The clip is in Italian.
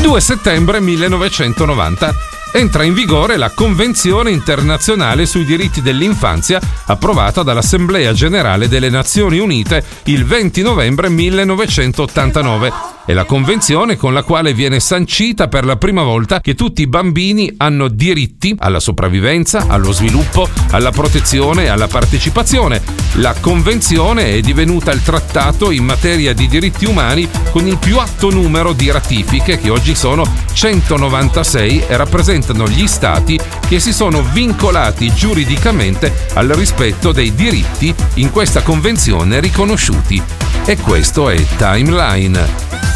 2 settembre 1990 entra in vigore la Convenzione internazionale sui diritti dell'infanzia, approvata dall'Assemblea Generale delle Nazioni Unite il 20 novembre 1989. È la convenzione con la quale viene sancita per la prima volta che tutti i bambini hanno diritti alla sopravvivenza, allo sviluppo, alla protezione e alla partecipazione. La convenzione è divenuta il trattato in materia di diritti umani con il più alto numero di ratifiche, che oggi sono 196 e rappresentano gli stati che si sono vincolati giuridicamente al rispetto dei diritti in questa convenzione riconosciuti. E questo è Timeline.